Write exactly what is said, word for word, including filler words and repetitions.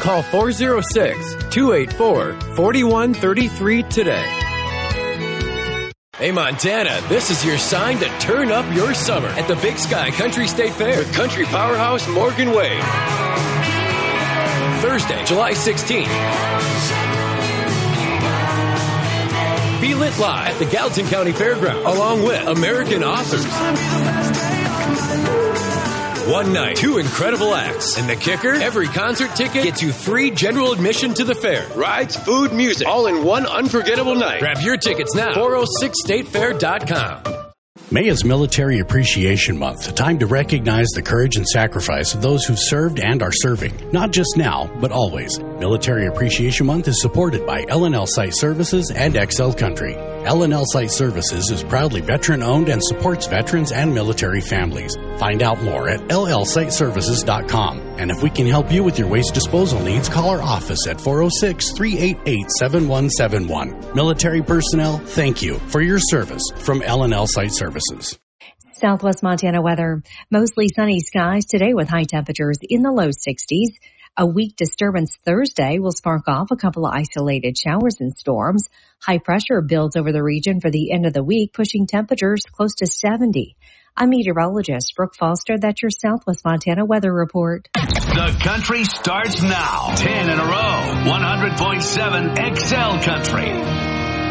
Call four oh six, two eight four, four one three three today. Hey Montana, this is your sign to turn up your summer at the Big Sky Country State Fair with country powerhouse Morgan Wade. Thursday, July sixteenth. Feel it live at the Gallatin County Fairgrounds, along with American authors. One night, two incredible acts. And the kicker? Every concert ticket gets you free general admission to the fair. Rides, food, music, all in one unforgettable night. Grab your tickets now. four oh six state fair dot com. May is Military Appreciation Month, a time to recognize the courage and sacrifice of those who've served and are serving, not just now, but always. Military Appreciation Month is supported by L and L Site Services and X L Country. L and L Site Services is proudly veteran-owned and supports veterans and military families. Find out more at L L site services dot com. And if we can help you with your waste disposal needs, call our office at four oh six, three eight eight, seven one seven one. Military personnel, thank you for your service from L and L Site Services. Southwest Montana weather. Mostly sunny skies today with high temperatures in the low sixties. A weak disturbance Thursday will spark off a couple of isolated showers and storms. High pressure builds over the region for the end of the week, pushing temperatures close to seventy. I'm meteorologist Brooke Foster. That's your Southwest Montana weather report. The country starts now. ten in a row. one hundred point seven X L Country.